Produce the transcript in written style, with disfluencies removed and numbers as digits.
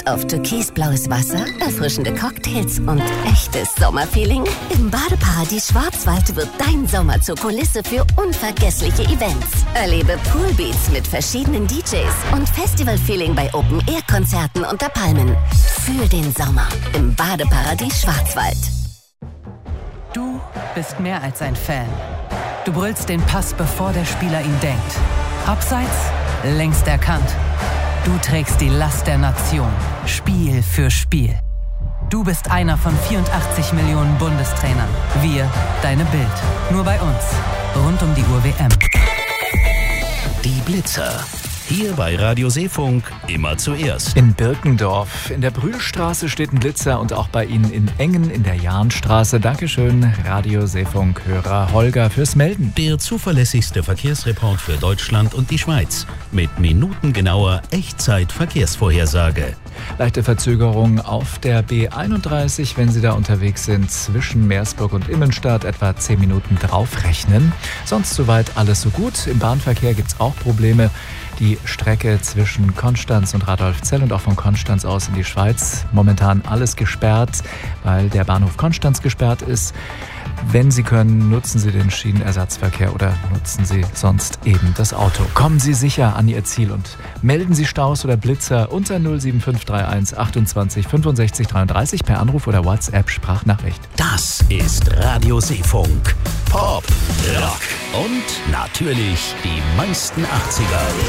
Lust auf türkisblaues Wasser, erfrischende Cocktails und echtes Sommerfeeling? Im Badeparadies Schwarzwald wird dein Sommer zur Kulisse für unvergessliche Events. Erlebe Poolbeats mit verschiedenen DJs und Festivalfeeling bei Open-Air-Konzerten unter Palmen. Für den Sommer im Badeparadies Schwarzwald. Du bist mehr als ein Fan. Du brüllst den Pass, bevor der Spieler ihn denkt. Abseits, längst erkannt. Du trägst die Last der Nation, Spiel für Spiel. Du bist einer von 84 Millionen Bundestrainern. Wir, deine Bild. Nur bei uns. Rund um die Uhr WM. Die Blitzer. Hier bei Radio Seefunk immer zuerst. In Birkendorf, in der Brühlstraße steht ein Blitzer und auch bei Ihnen in Engen in der Jahnstraße. Dankeschön, Radio Seefunk-Hörer Holger fürs Melden. Der zuverlässigste Verkehrsreport für Deutschland und die Schweiz. Mit minutengenauer Echtzeit-Verkehrsvorhersage. Leichte Verzögerung auf der B31, wenn Sie da unterwegs sind, zwischen Meersburg und Immenstadt, etwa 10 Minuten draufrechnen. Sonst soweit alles so gut. Im Bahnverkehr gibt es auch Probleme. Die Strecke zwischen Konstanz und Radolfzell und auch von Konstanz aus in die Schweiz. Momentan alles gesperrt, weil der Bahnhof Konstanz gesperrt ist. Wenn Sie können, nutzen Sie den Schienenersatzverkehr oder nutzen Sie sonst eben das Auto. Kommen Sie sicher an Ihr Ziel und melden Sie Staus oder Blitzer unter 07531 28 65 33 per Anruf oder WhatsApp Sprachnachricht. Das ist Radio Seefunk. Pop, Rock und natürlich die meisten 80er.